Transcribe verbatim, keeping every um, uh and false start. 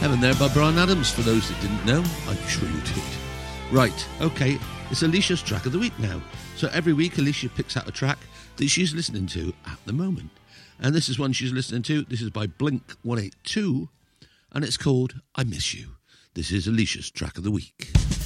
Heaven There by Bryan Adams, for those that didn't know. I'm sure you did. Right, okay, it's Alicia's track of the week now. So every week Alicia picks out a track that she's listening to at the moment. And this is one she's listening to. This is by Blink one eighty-two, and it's called I Miss You. This is Alicia's track of the week.